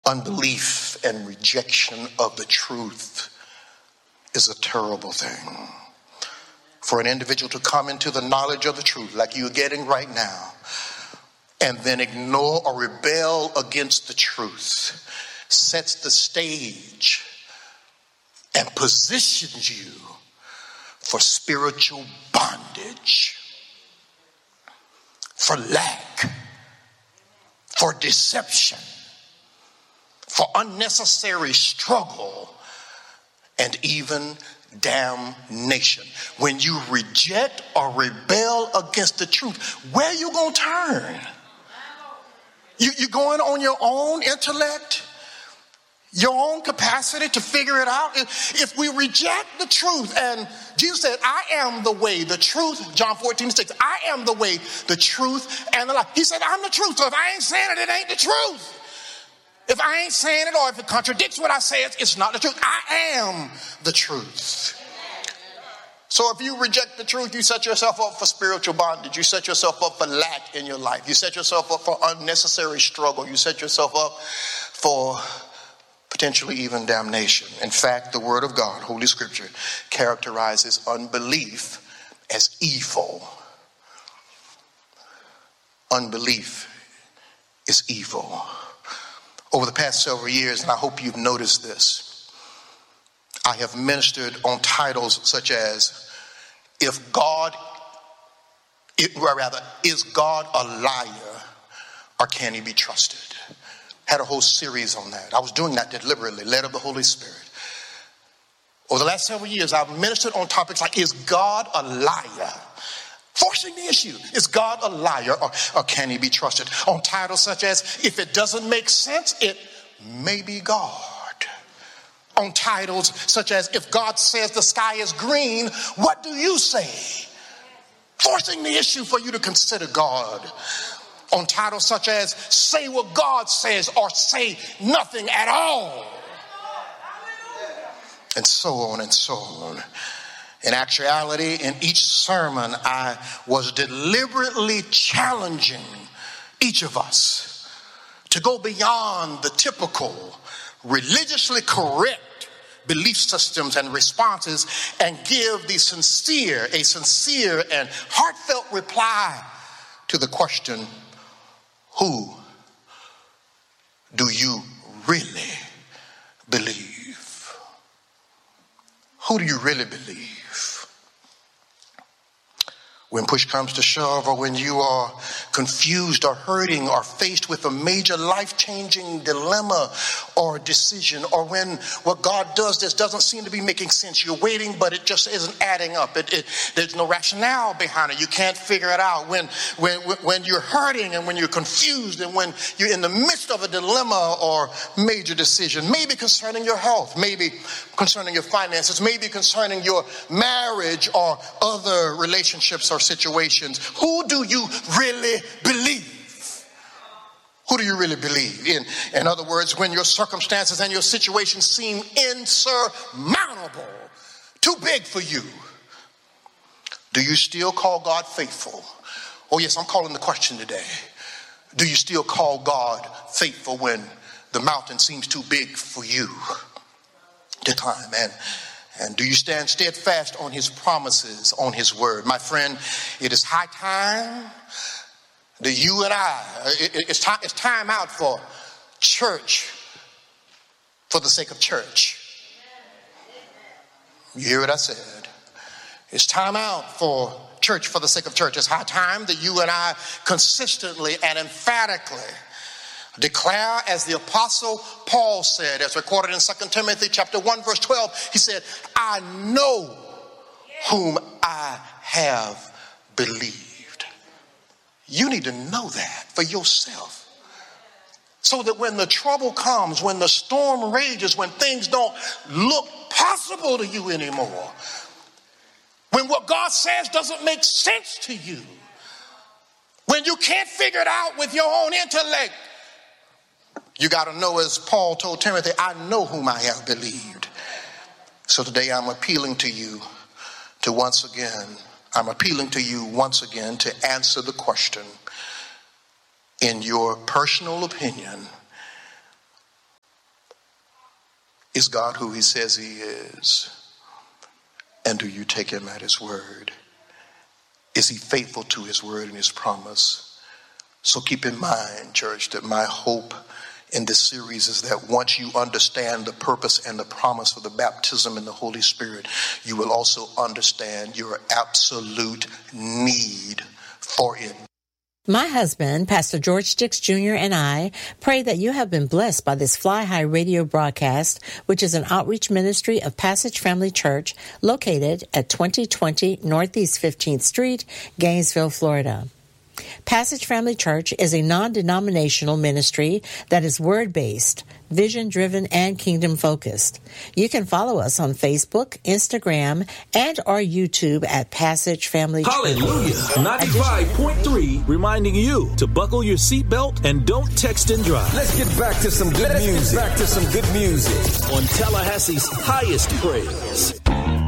Unbelief and rejection of the truth is a terrible thing. For an individual to come into the knowledge of the truth like you're getting right now and then ignore or rebel against the truth sets the stage and positions you for spiritual bondage, for lack, for deception, for unnecessary struggle, and even damnation. When you reject or rebel against the truth, where are you going to turn? You going on your own intellect? Your own capacity to figure it out? If we reject the truth, and Jesus said, I am the way, the truth, John 14:6, I am the way, the truth, and the life. He said, I'm the truth, so if I ain't saying it, it ain't the truth. If I ain't saying it, or if it contradicts what I say, it's not the truth. I am the truth. So if you reject the truth, you set yourself up for spiritual bondage. You set yourself up for lack in your life. You set yourself up for unnecessary struggle. You set yourself up for potentially even damnation. In fact, the Word of God, Holy Scripture, characterizes unbelief as evil. Unbelief is evil. Over the past several years, and I hope you've noticed this, I have ministered on titles such as, is God a liar or can he be trusted? Had a whole series on that. I was doing that deliberately, led of the Holy Spirit. Over the last several years, I've ministered on topics like, is God a liar? Forcing the issue, is God a liar or can he be trusted? On titles such as, if it doesn't make sense, it may be God. On titles such as, if God says the sky is green, what do you say? Forcing the issue for you to consider God. On titles such as, say what God says or say nothing at all. And so on and so on. In actuality, in each sermon, I was deliberately challenging each of us to go beyond the typical religiously correct belief systems and responses and give a sincere and heartfelt reply to the question, who do you really believe? Who do you really believe? When push comes to shove, or when you are confused or hurting or faced with a major life-changing dilemma or decision, or when what God does this doesn't seem to be making sense, you're waiting but it just isn't adding up, there's no rationale behind it, you can't figure it out, when you're hurting and when you're confused and when you're in the midst of a dilemma or major decision, maybe concerning your health, maybe concerning your finances, maybe concerning your marriage or other relationships or situations, who do you really believe? Who do you really believe? In other words, when your circumstances and your situation seem insurmountable, too big for you, do you still call God faithful? Oh yes, I'm calling the question today. Do you still call God faithful when the mountain seems too big for you to climb? And do you stand steadfast on his promises, on his word? My friend, it is high time that you and I, it's time out for church for the sake of church. You hear what I said? It's time out for church for the sake of church. It's high time that you and I consistently and emphatically declare, as the apostle Paul said, as recorded in 2 Timothy chapter 1 verse 12, he said, I know whom I have believed. You need to know that for yourself, so that when the trouble comes, when the storm rages, when things don't look possible to you anymore, when what God says doesn't make sense to you, when you can't figure it out with your own intellect, you got to know, as Paul told Timothy, I know whom I have believed. So today I'm appealing to you to once again to answer the question, in your personal opinion, Is God who he says he is? And do you take him at his word? Is he faithful to his word and his promise? So keep in mind, church, that my hope in this series is that once you understand the purpose and the promise of the baptism in the Holy Spirit, you will also understand your absolute need for it. My husband, Pastor George Dix Jr., and I pray that you have been blessed by this Fly High radio broadcast, which is an outreach ministry of Passage Family Church located at 2020 Northeast 15th Street, Gainesville, Florida. Passage Family Church is a non-denominational ministry that is word-based, vision-driven, and kingdom-focused. You can follow us on Facebook, Instagram, and our YouTube at Passage Family Church. Hallelujah! 95.3 reminding you to buckle your seatbelt and don't text and drive. Let's get back to some good music. On Tallahassee's highest praise.